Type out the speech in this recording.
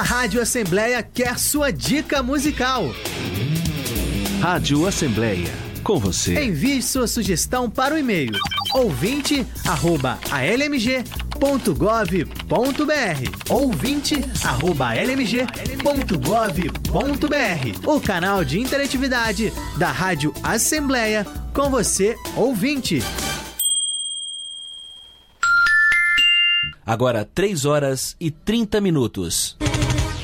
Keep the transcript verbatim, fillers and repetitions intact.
A Rádio Assembleia quer sua dica musical. Rádio Assembleia, com você. Envie sua sugestão para o e-mail ouvinte arroba a l m g ponto gov ponto b r ouvinte arroba l m g ponto gov ponto b r O canal de interatividade da Rádio Assembleia com você, ouvinte. Agora três horas e trinta minutos.